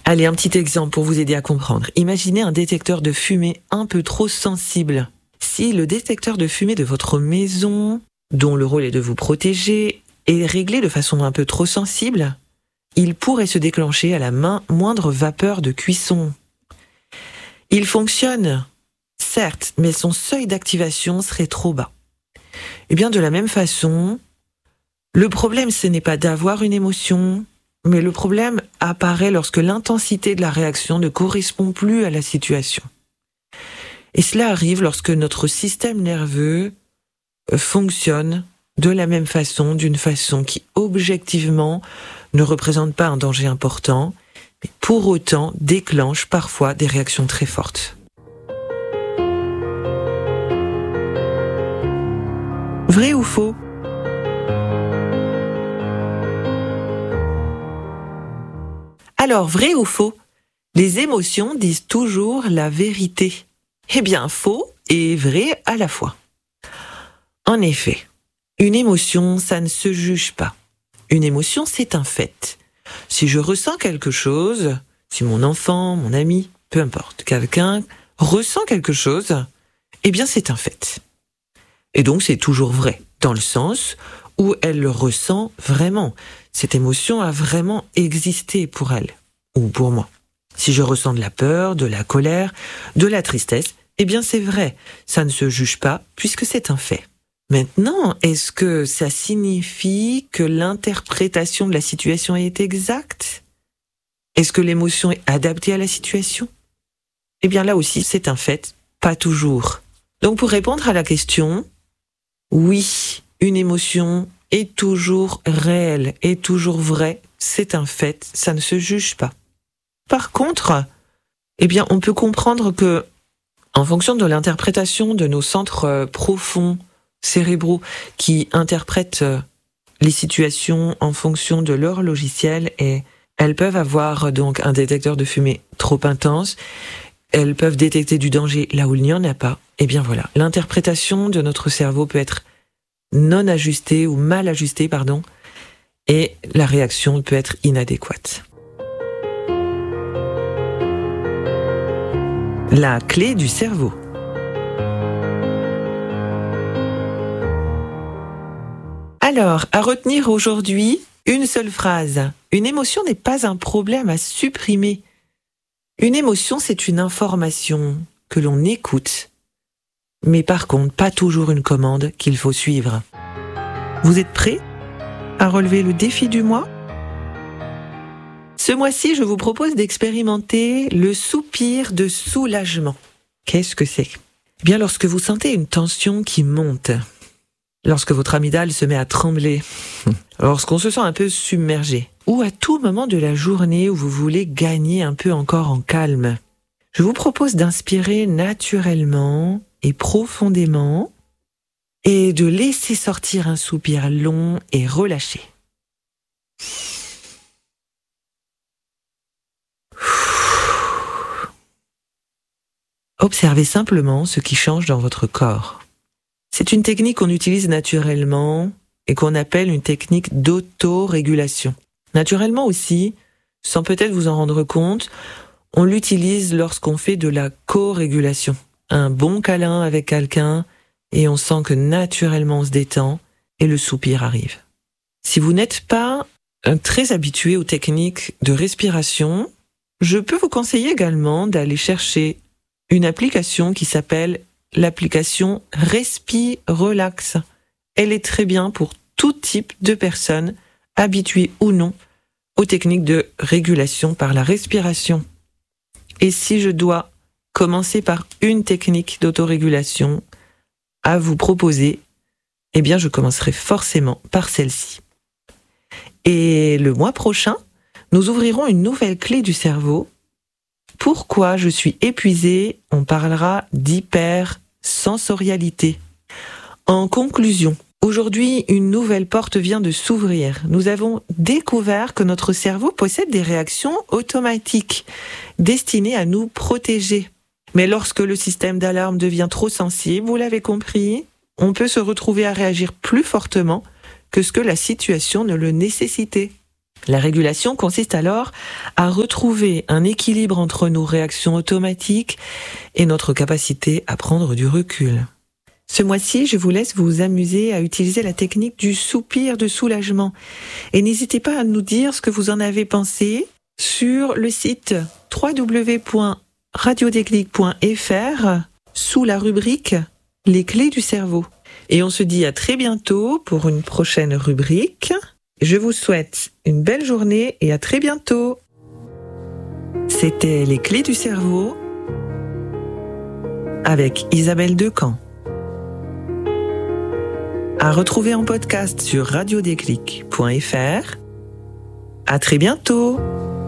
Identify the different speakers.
Speaker 1: Allez, un petit exemple pour vous aider à comprendre. Imaginez un détecteur de fumée un peu trop sensible. Si le détecteur de fumée de votre maison, dont le rôle est de vous protéger, est réglé de façon un peu trop sensible, il pourrait se déclencher à la moindre vapeur de cuisson. Il fonctionne, certes, mais son seuil d'activation serait trop bas. Eh bien, de la même façon, le problème, ce n'est pas d'avoir une émotion, mais le problème apparaît lorsque l'intensité de la réaction ne correspond plus à la situation. Et cela arrive lorsque notre système nerveux fonctionne de la même façon, d'une façon qui objectivement ne représente pas un danger important, mais pour autant déclenche parfois des réactions très fortes. Vrai ou faux ? Alors, vrai ou faux ? Les émotions disent toujours la vérité. Eh bien, faux et vrai à la fois. En effet, une émotion, ça ne se juge pas. Une émotion, c'est un fait. Si je ressens quelque chose, si mon enfant, mon ami, peu importe, quelqu'un ressent quelque chose, eh bien, c'est un fait. Et donc, c'est toujours vrai, dans le sens où elle le ressent vraiment. Cette émotion a vraiment existé pour elle, ou pour moi. Si je ressens de la peur, de la colère, de la tristesse, eh bien c'est vrai, ça ne se juge pas, puisque c'est un fait. Maintenant, est-ce que ça signifie que l'interprétation de la situation est exacte ? Est-ce que l'émotion est adaptée à la situation ? Eh bien là aussi, c'est un fait, pas toujours. Donc pour répondre à la question, oui, une émotion est toujours réelle, est toujours vraie, c'est un fait, ça ne se juge pas. Par contre, eh bien, on peut comprendre que, en fonction de l'interprétation de nos centres profonds, cérébraux, qui interprètent les situations en fonction de leur logiciel, et elles peuvent avoir donc un détecteur de fumée trop intense, elles peuvent détecter du danger là où il n'y en a pas. Eh bien voilà, l'interprétation de notre cerveau peut être non ajustée ou mal ajustée, et la réaction peut être inadéquate. La clé du cerveau. Alors, à retenir aujourd'hui, une seule phrase. Une émotion n'est pas un problème à supprimer. Une émotion, c'est une information que l'on écoute, mais par contre, pas toujours une commande qu'il faut suivre. Vous êtes prêts à relever le défi du mois ? Ce mois-ci, je vous propose d'expérimenter le soupir de soulagement. Qu'est-ce que c'est ? Eh bien, lorsque vous sentez une tension qui monte, lorsque votre amygdale se met à trembler, lorsqu'on se sent un peu submergé, ou à tout moment de la journée où vous voulez gagner un peu encore en calme, je vous propose d'inspirer naturellement et profondément et de laisser sortir un soupir long et relâché. Observez simplement ce qui change dans votre corps. C'est une technique qu'on utilise naturellement et qu'on appelle une technique d'autorégulation. Naturellement aussi, sans peut-être vous en rendre compte, on l'utilise lorsqu'on fait de la co-régulation. Un bon câlin avec quelqu'un et on sent que naturellement on se détend et le soupir arrive. Si vous n'êtes pas très habitué aux techniques de respiration, je peux vous conseiller également d'aller chercher une application qui s'appelle l'application Respi Relax. Elle est très bien pour tout type de personnes, habituées ou non, aux techniques de régulation par la respiration. Et si je dois commencer par une technique d'autorégulation à vous proposer, eh bien je commencerai forcément par celle-ci. Et le mois prochain, nous ouvrirons une nouvelle clé du cerveau. Pourquoi je suis épuisée ? On parlera d'hypersensorialité. En conclusion, aujourd'hui, une nouvelle porte vient de s'ouvrir. Nous avons découvert que notre cerveau possède des réactions automatiques destinées à nous protéger. Mais lorsque le système d'alarme devient trop sensible, vous l'avez compris, on peut se retrouver à réagir plus fortement que ce que la situation ne le nécessitait. La régulation consiste alors à retrouver un équilibre entre nos réactions automatiques et notre capacité à prendre du recul. Ce mois-ci, je vous laisse vous amuser à utiliser la technique du soupir de soulagement. Et n'hésitez pas à nous dire ce que vous en avez pensé sur le site www.radiodéclic.fr sous la rubrique « Les clés du cerveau ». Et on se dit à très bientôt pour une prochaine rubrique. Je vous souhaite une belle journée et à très bientôt. C'était Les clés du cerveau avec Isabelle Decamp. À retrouver en podcast sur radiodéclic.fr. À très bientôt.